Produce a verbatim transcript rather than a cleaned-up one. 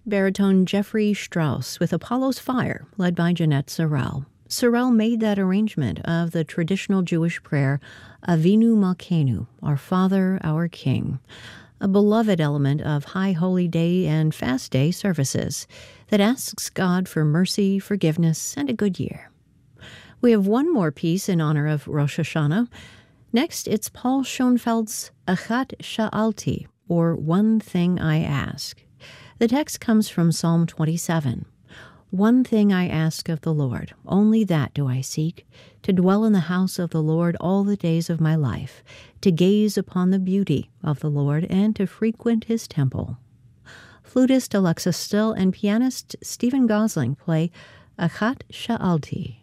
Baritone Jeffrey Strauss with Apollo's Fire, led by Jeanette Sorrell. Sorrell made that arrangement of the traditional Jewish prayer, Avinu Malkeinu, Our Father, Our King, a beloved element of High Holy Day and Fast Day services that asks God for mercy, forgiveness, and a good year. We have one more piece in honor of Rosh Hashanah. Next, it's Paul Schoenfeld's Achat Sha'alti, or One Thing I Ask. The text comes from Psalm twenty-seven. One thing I ask of the Lord, only that do I seek, to dwell in the house of the Lord all the days of my life, to gaze upon the beauty of the Lord and to frequent his temple. Flutist Alexa Still and pianist Stephen Gosling play Achat Sha'alti.